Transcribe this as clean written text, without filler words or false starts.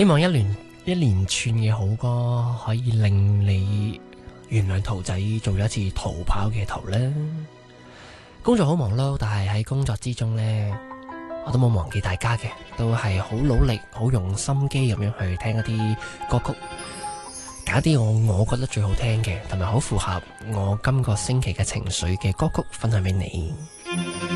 希望一連串嘅好歌可以令你原諒兔仔做咗一次逃跑嘅圖啦。工作好忙碌，但係喺工作之中呢，我都冇忘記大家嘅，都係好努力、好用心機咁樣去聽一啲歌曲，揀一啲我覺得最好聽嘅，同埋好符合我今個星期嘅情緒嘅歌曲，分享俾你。